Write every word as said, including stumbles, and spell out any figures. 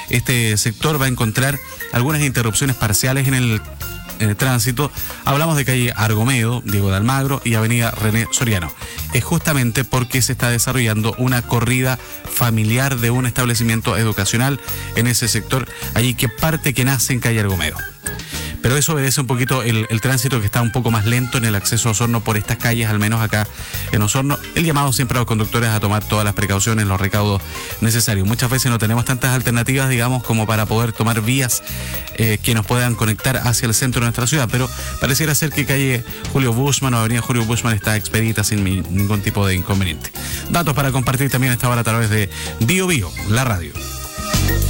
este sector va a encontrar algunas interrupciones parciales en el En el tránsito. Hablamos de calle Argomedo, Diego de Almagro y avenida René Soriano. Es justamente porque se está desarrollando una corrida familiar de un establecimiento educacional en ese sector, allí que parte que nace en calle Argomedo. Pero eso obedece un poquito el, el tránsito que está un poco más lento en el acceso a Osorno por estas calles, al menos acá en Osorno. El llamado siempre a los conductores a tomar todas las precauciones, los recaudos necesarios. Muchas veces no tenemos tantas alternativas, digamos, como para poder tomar vías eh, que nos puedan conectar hacia el centro de nuestra ciudad, pero pareciera ser que calle Julio Buschmann o avenida Julio Buschmann está expedita sin mi, ningún tipo de inconveniente. Datos para compartir también a esta hora a través de Bio Bio, la radio.